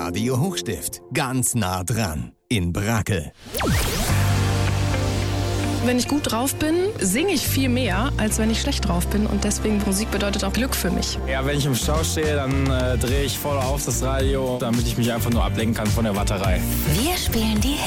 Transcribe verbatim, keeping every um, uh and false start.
Radio Hochstift. Ganz nah dran. In Brakel. Wenn ich gut drauf bin, singe ich viel mehr, als wenn ich schlecht drauf bin. Und deswegen, Musik bedeutet auch Glück für mich. Ja, wenn ich im Stau stehe, dann äh, drehe ich voll auf das Radio, damit ich mich einfach nur ablenken kann von der Warterei. Wir spielen die